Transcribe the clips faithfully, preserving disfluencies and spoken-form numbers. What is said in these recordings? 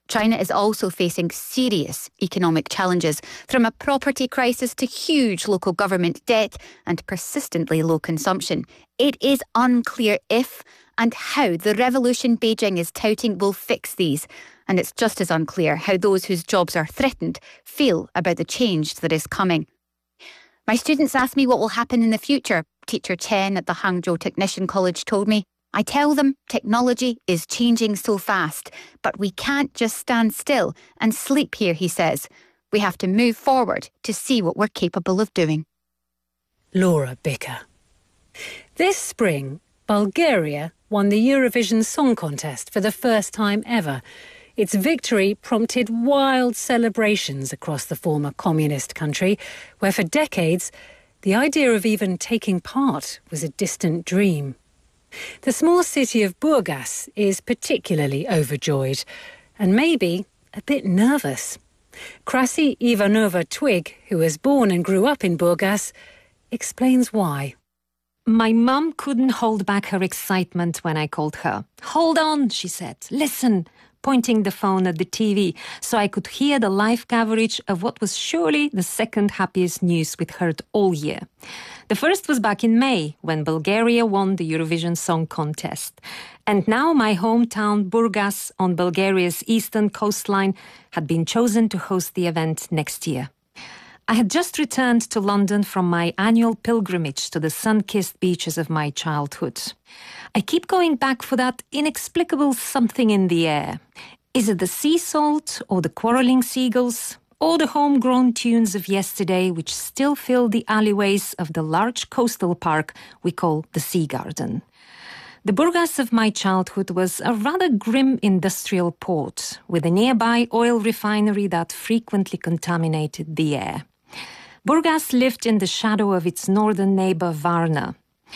China is also facing serious economic challenges, from a property crisis to huge local government debt and persistently low consumption. It is unclear if and how the revolution Beijing is touting will fix these. And it's just as unclear how those whose jobs are threatened feel about the change that is coming. My students ask me what will happen in the future, teacher Chen at the Hangzhou Technician College told me. I tell them technology is changing so fast, but we can't just stand still and sleep here, he says. We have to move forward to see what we're capable of doing. Laura Bicker. This spring, Bulgaria won the Eurovision Song Contest for the first time ever. Its victory prompted wild celebrations across the former communist country, where for decades, the idea of even taking part was a distant dream. The small city of Burgas is particularly overjoyed, and maybe a bit nervous. Krasi Ivanova-Twig, who was born and grew up in Burgas, explains why. My mum couldn't hold back her excitement when I called her. "Hold on," she said. "Listen," pointing the phone at the T V so I could hear the live coverage of what was surely the second happiest news we'd heard all year. The first was back in May, when Bulgaria won the Eurovision Song Contest. And now my hometown Burgas on Bulgaria's eastern coastline had been chosen to host the event next year. I had just returned to London from my annual pilgrimage to the sun-kissed beaches of my childhood. I keep going back for that inexplicable something in the air. Is it the sea salt, or the quarrelling seagulls, or the homegrown tunes of yesterday which still fill the alleyways of the large coastal park we call the Sea Garden? The Burgas of my childhood was a rather grim industrial port, with a nearby oil refinery that frequently contaminated the air. Burgas lived in the shadow of its northern neighbour Varna.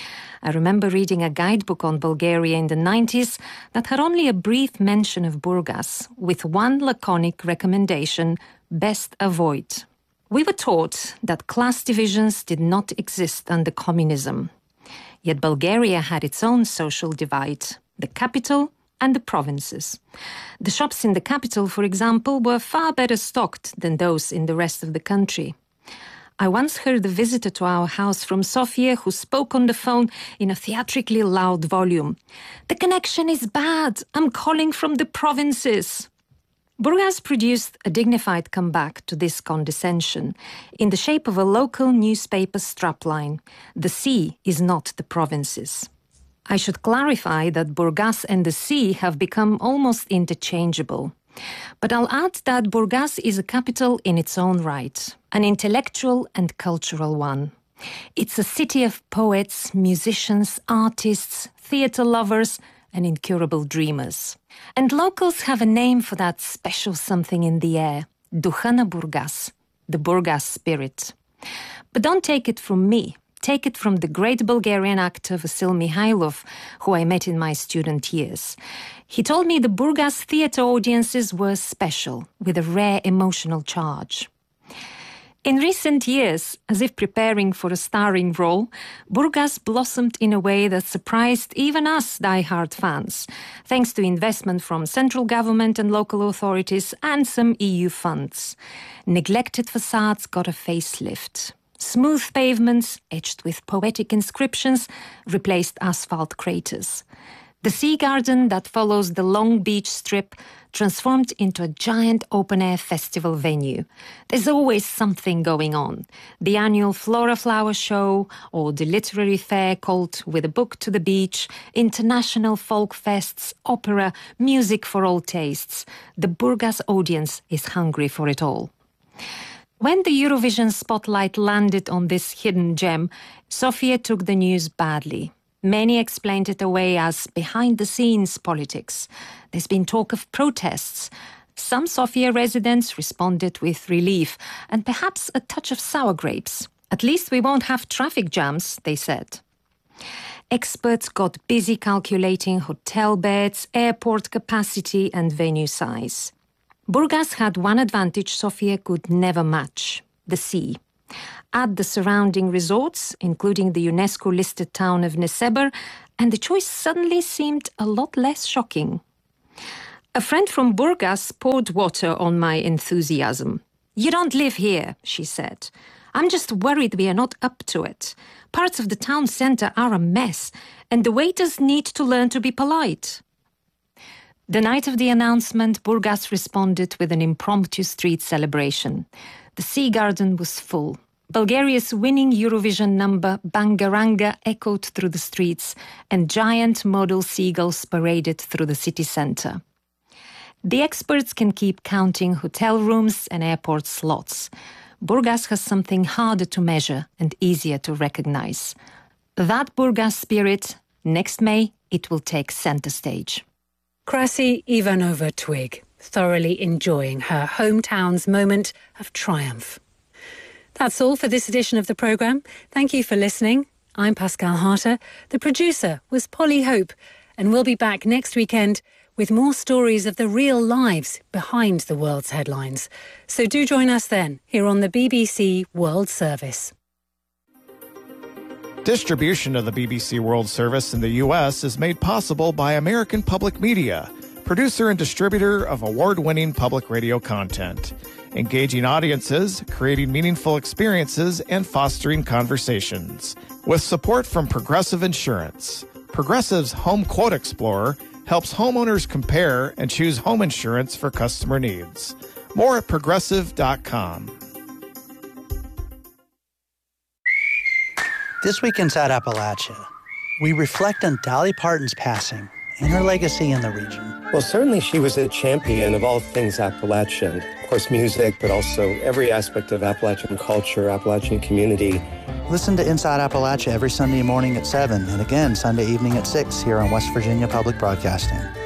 I remember reading a guidebook on Bulgaria in the nineties that had only a brief mention of Burgas, with one laconic recommendation: best avoid. We were taught that class divisions did not exist under communism. Yet Bulgaria had its own social divide, the capital and the provinces. The shops in the capital, for example, were far better stocked than those in the rest of the country. I once heard a visitor to our house from Sofia who spoke on the phone in a theatrically loud volume. "The connection is bad. I'm calling from the provinces." Burgas produced a dignified comeback to this condescension in the shape of a local newspaper strapline: "The sea is not the provinces." I should clarify that Burgas and the sea have become almost interchangeable. But I'll add that Burgas is a capital in its own right, an intellectual and cultural one. It's a city of poets, musicians, artists, theatre lovers, and incurable dreamers. And locals have a name for that special something in the air: Duha na Burgas, the Burgas spirit. But don't take it from me. Take it from the great Bulgarian actor Vasil Mikhailov, who I met in my student years. He told me the Burgas theatre audiences were special, with a rare emotional charge. In recent years, as if preparing for a starring role, Burgas blossomed in a way that surprised even us die-hard fans, thanks to investment from central government and local authorities and some E U funds. Neglected facades got a facelift. Smooth pavements, etched with poetic inscriptions, replaced asphalt craters. The Sea Garden that follows the long beach strip transformed into a giant open-air festival venue. There's always something going on. The annual Flora Flower Show, or the literary fair called With a Book to the Beach, international folk fests, opera, music for all tastes. The Burgas audience is hungry for it all. When the Eurovision spotlight landed on this hidden gem, Sofia took the news badly. Many explained it away as behind-the-scenes politics. There's been talk of protests. Some Sofia residents responded with relief and perhaps a touch of sour grapes. At least we won't have traffic jams, they said. Experts got busy calculating hotel beds, airport capacity and venue size. Burgas had one advantage Sofia could never match: the sea. Add the surrounding resorts, including the UNESCO-listed town of Neseber, and the choice suddenly seemed a lot less shocking. A friend from Burgas poured water on my enthusiasm. "You don't live here," she said. "I'm just worried we are not up to it. Parts of the town centre are a mess, and the waiters need to learn to be polite." The night of the announcement, Burgas responded with an impromptu street celebration. The Sea Garden was full. Bulgaria's winning Eurovision number Bangaranga echoed through the streets, and giant model seagulls paraded through the city centre. The experts can keep counting hotel rooms and airport slots. Burgas has something harder to measure and easier to recognise. That Burgas spirit, next May, it will take centre stage. Krasi Ivanova Twig, thoroughly enjoying her hometown's moment of triumph. That's all for this edition of the programme. Thank you for listening. I'm Pascal Harter. The producer was Polly Hope, and we'll be back next weekend with more stories of the real lives behind the world's headlines. So do join us then, here on the B B C World Service. Distribution of the B B C World Service in the U S is made possible by American Public Media, producer and distributor of award-winning public radio content, engaging audiences, creating meaningful experiences, and fostering conversations. With support from Progressive Insurance, Progressive's Home Quote Explorer helps homeowners compare and choose home insurance for customer needs. More at progressive dot com. This week inside Appalachia, we reflect on Dolly Parton's passing and her legacy in the region. Well, certainly she was a champion of all things Appalachian. Of course, music, but also every aspect of Appalachian culture, Appalachian community. Listen to Inside Appalachia every Sunday morning at seven and again Sunday evening at six here on West Virginia Public Broadcasting.